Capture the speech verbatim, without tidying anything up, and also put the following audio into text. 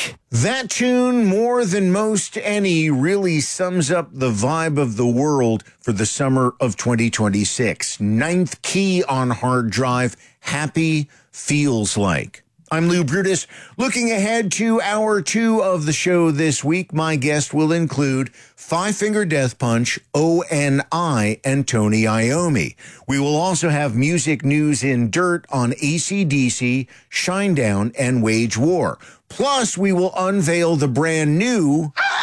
week. That tune, more than most any, really sums up the vibe of the world for the summer of twenty twenty-six. Ninth Key on Hard Drive, Happy Feels Like. I'm Lou Brutus. Looking ahead to hour two of the show this week, my guest will include Five Finger Death Punch, O N I, and Tony Iommi. We will also have music news in dirt on A C D C, Shinedown, and Wage War. Plus, we will unveil the brand new